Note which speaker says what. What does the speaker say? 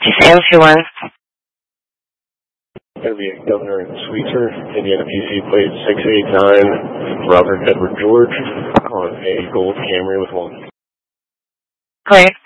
Speaker 1: Sam 21.
Speaker 2: Going to be a Governor and Sweetser, Indiana PC plate 689, Robert Edward George, on a gold Camry with one.
Speaker 1: Great.